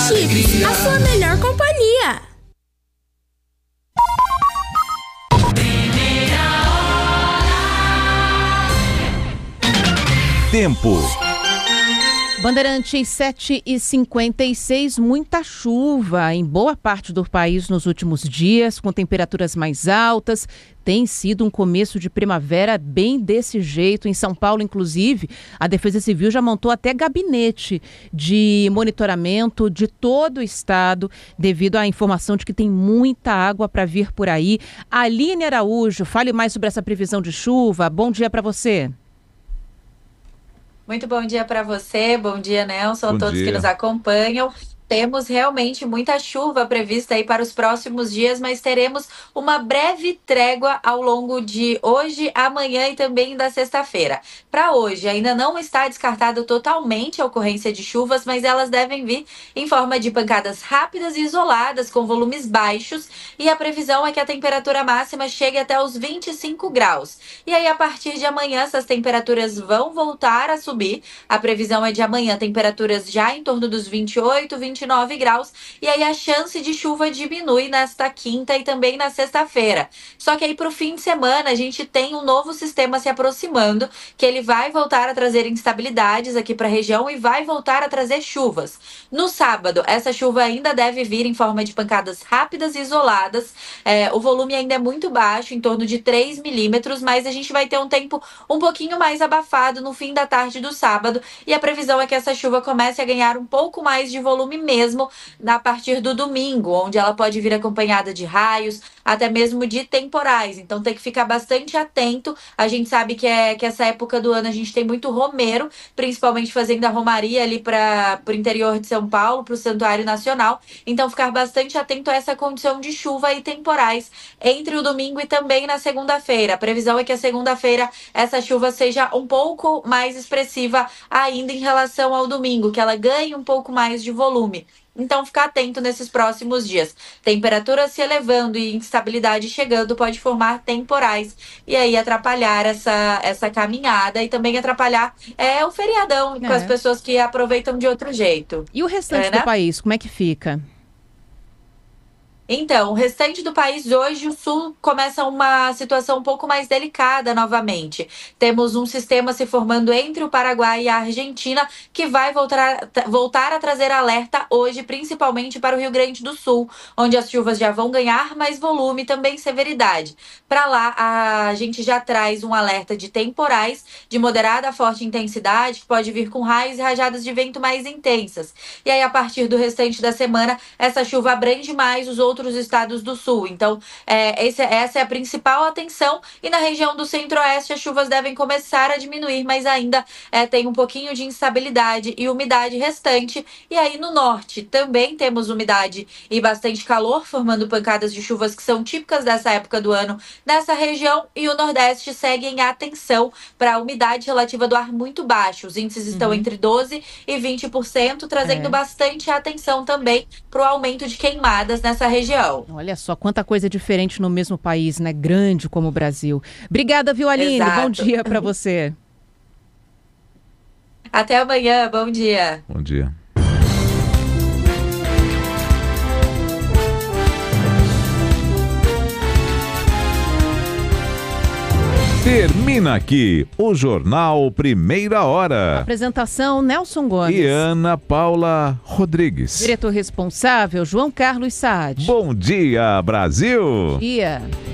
Chips, a sua melhor companhia. Tempo. Bandeirantes 7h56, muita chuva em boa parte do país nos últimos dias, com temperaturas mais altas. Tem sido um começo de primavera bem desse jeito. Em São Paulo, inclusive, a Defesa Civil já montou até gabinete de monitoramento de todo o estado, devido à informação de que tem muita água para vir por aí. Aline Araújo, fale mais sobre essa previsão de chuva. Bom dia para você. Muito bom dia para você, bom dia, Nelson, a todos que nos acompanham. Temos realmente muita chuva prevista aí para os próximos dias, mas teremos uma breve trégua ao longo de hoje, amanhã e também da sexta-feira. Para hoje, ainda não está descartado totalmente a ocorrência de chuvas, mas elas devem vir em forma de pancadas rápidas e isoladas, com volumes baixos, e a previsão é que a temperatura máxima chegue até os 25 graus. E aí, a partir de amanhã, essas temperaturas vão voltar a subir. A previsão é de amanhã, temperaturas já em torno dos 28, 29 graus, e aí a chance de chuva diminui nesta quinta e também na sexta-feira. Só que aí para o fim de semana a gente tem um novo sistema se aproximando, que ele vai voltar a trazer instabilidades aqui para a região e vai voltar a trazer chuvas. No sábado, essa chuva ainda deve vir em forma de pancadas rápidas e isoladas. O volume ainda é muito baixo, em torno de 3 milímetros, mas a gente vai ter um tempo um pouquinho mais abafado no fim da tarde do sábado, e a previsão é que essa chuva comece a ganhar um pouco mais de volume mesmo a partir do domingo, onde ela pode vir acompanhada de raios, até mesmo de temporais. Então tem que ficar bastante atento. A gente sabe que essa época do ano a gente tem muito romeiro, principalmente fazendo a romaria ali para o interior de São Paulo, para o Santuário Nacional. Então ficar bastante atento a essa condição de chuva e temporais entre o domingo e também na segunda-feira. A previsão é que a segunda-feira essa chuva seja um pouco mais expressiva ainda em relação ao domingo, que ela ganhe um pouco mais de volume. Então, ficar atento nesses próximos dias. Temperatura se elevando e instabilidade chegando pode formar temporais e aí atrapalhar essa caminhada e também atrapalhar o feriadão com as pessoas que aproveitam de outro jeito. E o restante do país, como é que fica? Então, o restante do país hoje, o sul começa uma situação um pouco mais delicada novamente. Temos um sistema se formando entre o Paraguai e a Argentina que vai voltar a trazer alerta hoje, principalmente para o Rio Grande do Sul, onde as chuvas já vão ganhar mais volume e também severidade. Para lá, a gente já traz um alerta de temporais de moderada a forte intensidade, que pode vir com raios e rajadas de vento mais intensas. E aí, a partir do restante da semana, essa chuva abrange mais os outros estados do sul. Então, essa é a principal atenção. E na região do centro-oeste, as chuvas devem começar a diminuir, mas ainda tem um pouquinho de instabilidade e umidade restante. E aí no norte também temos umidade e bastante calor, formando pancadas de chuvas que são típicas dessa época do ano nessa região. E o nordeste segue em atenção para a umidade relativa do ar muito baixa. Os índices estão entre 12% e 20%, trazendo bastante atenção também para o aumento de queimadas nessa região. Olha só, quanta coisa diferente no mesmo país, né? Grande como o Brasil. Obrigada, viu, Aline? Exato. Bom dia para você. Até amanhã, bom dia. Bom dia. Termina aqui o Jornal Primeira Hora. Apresentação, Nelson Gomes. E Ana Paula Rodrigues. Diretor responsável, João Carlos Saad. Bom dia, Brasil. Bom dia.